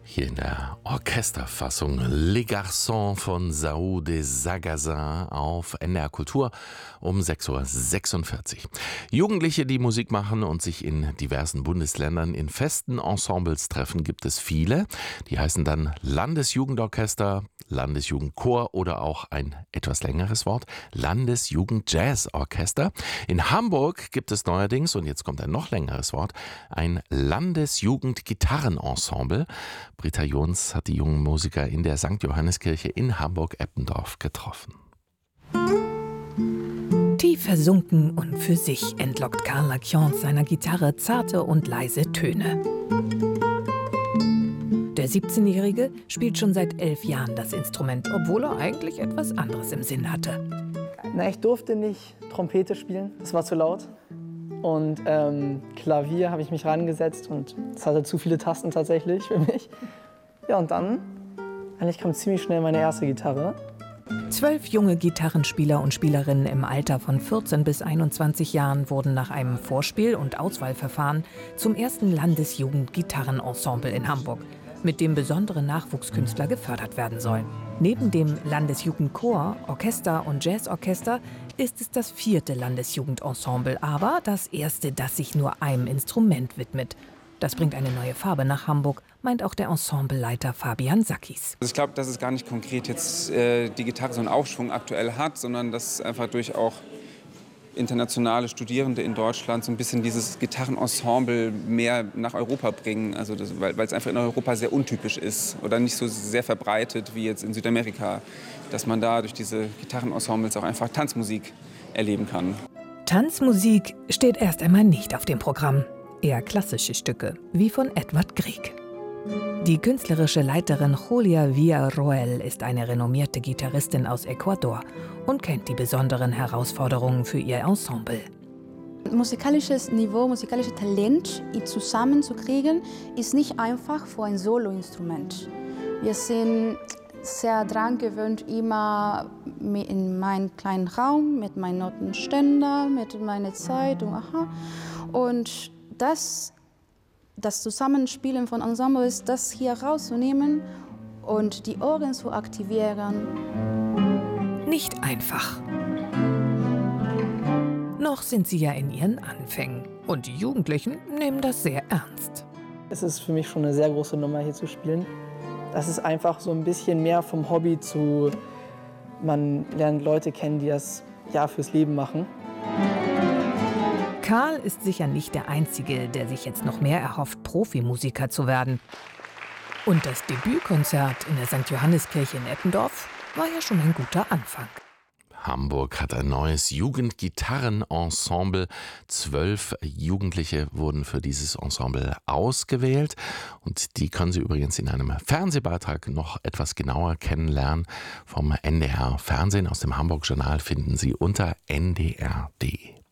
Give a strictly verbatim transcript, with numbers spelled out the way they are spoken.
Hier in der Orchesterfassung Les Garçons von São des Sagazin auf N D R Kultur um sechs Uhr sechsundvierzig. Jugendliche, die Musik machen und sich in diversen Bundesländern in festen Ensembles treffen, gibt es viele. Die heißen dann Landesjugendorchester, Landesjugendchor oder auch ein etwas längeres Wort, Landesjugendjazzorchester. In Hamburg gibt es neuerdings, und jetzt kommt ein noch längeres Wort, ein Landesjugendgitarrenensemble. Britta Jons hat die jungen Musiker in der Sankt Johanneskirche in Hamburg-Eppendorf getroffen. Tief versunken und für sich entlockt Karl Lackiance seiner Gitarre zarte und leise Töne. Der siebzehnjährige spielt schon seit elf Jahren das Instrument, obwohl er eigentlich etwas anderes im Sinn hatte. Na, ich durfte nicht Trompete spielen, das war zu laut. Und ähm, Klavier habe ich mich rangesetzt und es hatte zu viele Tasten tatsächlich für mich. Ja, und dann, eigentlich kam ziemlich schnell meine erste Gitarre. Zwölf junge Gitarrenspieler und Spielerinnen im Alter von vierzehn bis einundzwanzig Jahren wurden nach einem Vorspiel- und Auswahlverfahren zum ersten Landesjugendgitarrenensemble in Hamburg, mit dem besondere Nachwuchskünstler gefördert werden sollen. Neben dem Landesjugendchor, Orchester und Jazzorchester ist es das vierte Landesjugendensemble, aber das erste, das sich nur einem Instrument widmet. Das bringt eine neue Farbe nach Hamburg, meint auch der Ensembleleiter Fabian Sackis. Ich glaube, dass es gar nicht konkret jetzt äh, die Gitarre so einen Aufschwung aktuell hat, sondern dass einfach durch auch internationale Studierende in Deutschland so ein bisschen dieses Gitarrenensemble mehr nach Europa bringen, also das, weil es einfach in Europa sehr untypisch ist oder nicht so sehr verbreitet wie jetzt in Südamerika, dass man da durch diese Gitarrenensembles auch einfach Tanzmusik erleben kann. Tanzmusik steht erst einmal nicht auf dem Programm, eher klassische Stücke, wie von Edvard Grieg. Die künstlerische Leiterin Julia Villarroel ist eine renommierte Gitarristin aus Ecuador und kennt die besonderen Herausforderungen für ihr Ensemble. Musikalisches Niveau, musikalisches Talent zusammenzukriegen, ist nicht einfach für ein Soloinstrument. Wir sind sehr daran gewöhnt, immer in meinem kleinen Raum mit meinem Notenständer, mit meiner Zeit und aha. Und das Das Zusammenspielen von Ensembles, das hier rauszunehmen und die Ohren zu aktivieren. Nicht einfach. Noch sind sie ja in ihren Anfängen und die Jugendlichen nehmen das sehr ernst. Es ist für mich schon eine sehr große Nummer, hier zu spielen. Das ist einfach so ein bisschen mehr vom Hobby zu, man lernt Leute kennen, die das ja fürs Leben machen. Karl ist sicher nicht der Einzige, der sich jetzt noch mehr erhofft, Profimusiker zu werden. Und das Debütkonzert in der Sankt Johanneskirche in Eppendorf war ja schon ein guter Anfang. Hamburg hat ein neues Jugendgitarrenensemble. Zwölf Jugendliche wurden für dieses Ensemble ausgewählt. Und die können Sie übrigens in einem Fernsehbeitrag noch etwas genauer kennenlernen. Vom N D R Fernsehen aus dem Hamburg Journal finden Sie unter N D R punkt D E.